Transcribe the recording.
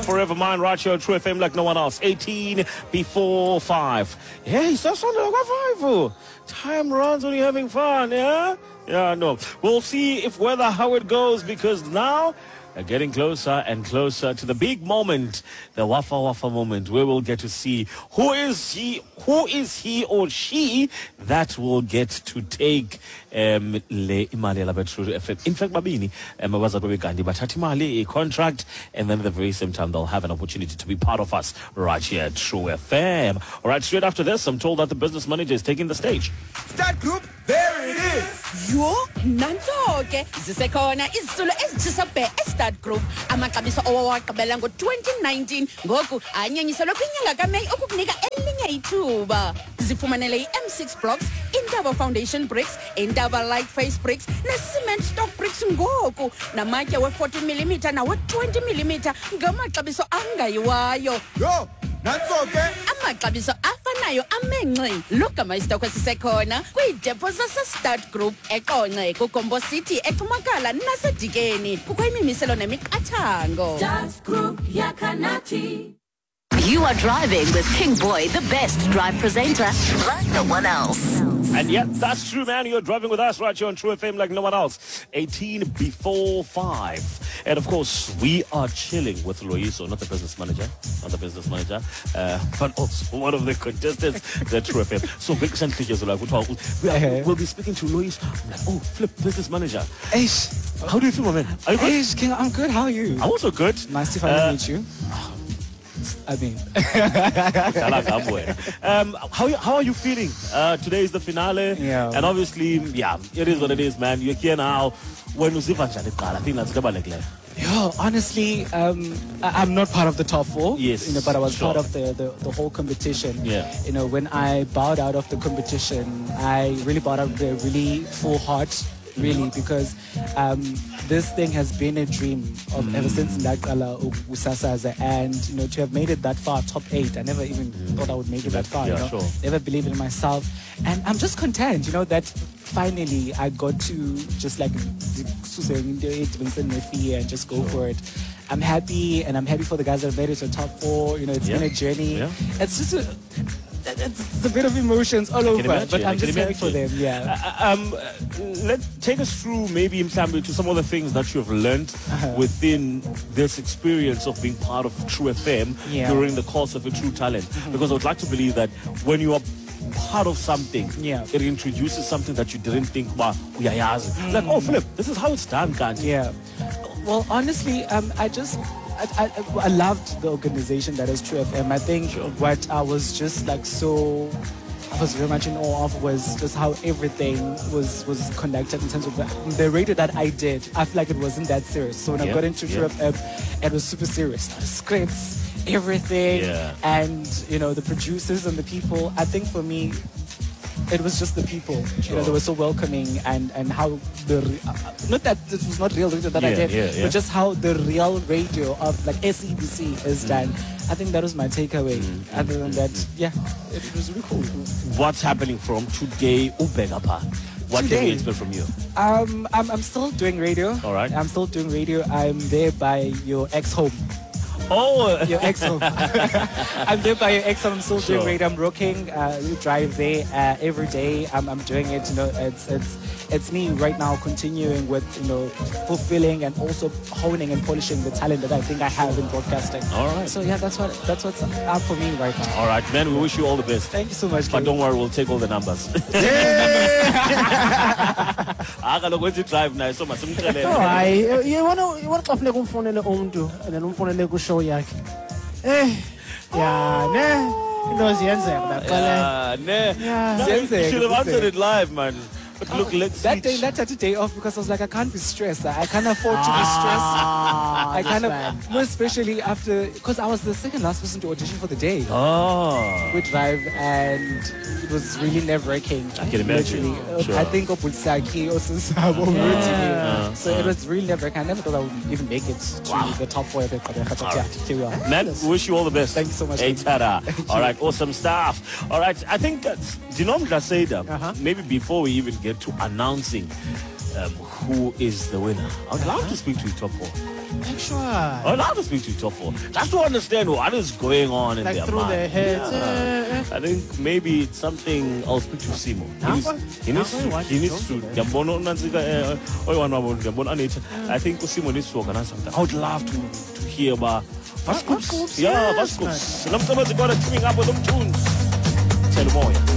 Forever Mine, right here on True FM like no one else. 18 before 5. Hey, that's on 5. Time runs when you're having fun, yeah? Yeah, no. We'll see if how it goes, because now we're getting closer and closer to the big moment, the Wafa Wafa moment, where we'll get to see who is he or she that will get to take le imali yalapha True FM. In fact, babini abazali beGandhi bathatha imali, a contract, and then at the very same time they'll have an opportunity to be part of us right here at True FM. All right, straight after this, I'm told that the business manager is taking the stage. Start Group, there it is. Yo, nanzo-ke zisekhona izisulu ezitshisa bhe eStart Group. Amaxabiso owawagqibela ngo-2019 ngoku anyenyiselwe kwinyanga kaMeyi ukukunika elinye ithuba. Zifumanele i-M6 blocks, Intaba foundation bricks, Intaba light face bricks, ne-cement stock bricks ngoku, namatye we-40mm nawe-20mm ngamaxabiso angayiwayo. Yo, nanzo-ke Amaxabiso afanayo amenxe. Logama isitokho sisekhona kwiidepo zaseStart Group eQonce, kuGombo City, eThumakala naseDikeni. Kukho imimiselo nemiqathango. Start Group Yakanati. You are driving with King Boy, the best drive presenter, like no one else. And yet, that's true, man. You're driving with us right here on True FM like no one else. 18 before 5. And of course, we are chilling with Loyiso, not the business manager, but also one of the contestants at True FM. So, we'll be speaking to Loyiso. Oh, Flip, business manager. Aish, How do you feel, man? Are you good? Aish, King, I'm good. How are you? I'm also good. Nice to finally meet you. I mean, how are you feeling? Today is the finale, and obviously, it is what it is, man. You're here now. When you see I think that's honestly, I'm not part of the top 4. Yes, but I was part of the whole competition. Yeah. When I bowed out of the competition, I really bowed out with a really full heart. Really, because this thing has been a dream of ever since Ndaqala Usasaza, and to have made it that far, top 8, I never even thought I would make it that far. Sure. Never believed in myself, and I'm just content, that finally I got to just like and just go for it. I'm happy, and I'm happy for the guys that have made it to top 4. It's been a journey. Yeah. It's just it's a bit of emotions all over, but I'm just happy for them. Let's take us through maybe to some of the things that you have learned within this experience of being part of True FM during the course of a True Talent. Because I would like to believe that when you are part of something, it introduces something that you didn't think about. Like, oh, Flip, this is how it's done, can't you? Yeah. Well, honestly, I loved the organization that is True FM. I think what I was just like I was very much in awe of was just how everything was conducted in terms of the radio that I did. I feel like it wasn't that serious. So when I got into True FM, it was super serious. The scripts, everything, and the producers and the people. I think for me, it was just the people. They were so welcoming, and how not that it was not real radio that I did, but just how the real radio of like SEBC is done. I think that was my takeaway. Other than that, it was really cool. What's happening from today, Ubegapa? What can we expect from you? I'm still doing radio. All right. I'm still doing radio. I'm there by your ex-home. Oh, your ex-home. I'm there by your ex-home. I'm still doing radio. I'm rocking. We drive there every day. I'm doing it. It's me right now continuing with fulfilling and also honing and polishing the talent that I think I have in broadcasting. All right. So that's what's up for me right now. All right, man. We wish you all the best. Thank you so much. But don't worry, we'll take all the numbers. Drive now. So much. You want to play umfonele umuntu and then umfonele ku show yakhe. Into ziyenzeka Yeah, you should have answered it live, man. But look, let's that day, let's take a day off because I was like, I can't be stressed. I can't afford to be stressed. More especially after, because I was the second last person to audition for the day. We drive, and it was really nerve-wracking. I can imagine. Sure. I think Obutsaki or Sabo so it was really nerve-wracking. I never thought I would even make it to the top 4 of it. Here we are. Man, we wish you all the best. Thank you so much. All right, awesome stuff. All right, I think Dinom Glaseda, maybe before we even get to announcing who is the winner. I'd love to speak to your top four. Actually, I'd love to speak to your top four. Just to understand what is going on in like their through mind. their heads. I think maybe it's something. I'll speak to Simo. He needs to. I think Simo needs to organize something. I would love to hear about Vascoops. Yeah, Vascoops. Namsebenzi kodwa teaming up with them tunes. Tell them all.